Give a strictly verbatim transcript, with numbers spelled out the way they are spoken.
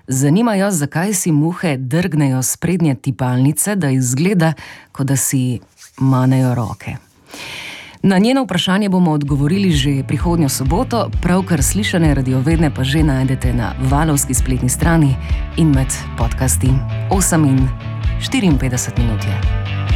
Zanima jo, zakaj si muhe drgnejo s prednje tipalnice, da izgleda, kot da si manejo roke. Na njeno vprašanje bomo odgovorili že prihodnjo soboto, pravkar slišane radiovedne pa že najdete na Valovski spletni strani in med podcasti. osem in štiriinpetdeset minut je.